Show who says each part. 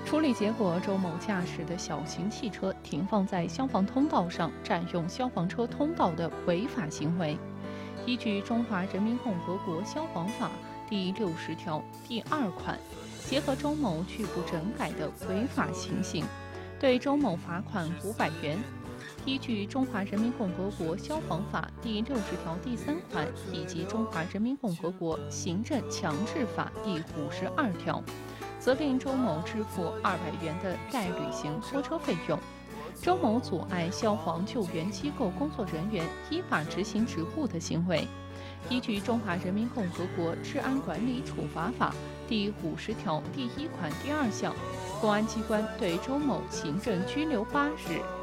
Speaker 1: 处理结果：周某驾驶的小型汽车停放在消防通道上，占用消防车通道的违法行为。依据《中华人民共和国消防法》第60条第2款，结合周某拒不整改的违法情形，对周某罚款500元。依据《中华人民共和国消防法》第60条第3款以及《中华人民共和国行政强制法》第52条，责令周某支付200元的代旅行拖车费用。周某阻碍消防救援机构工作人员依法执行职务的行为，依据《中华人民共和国治安管理处罚法》第50条第1款第2项，公安机关对周某行政拘留8日，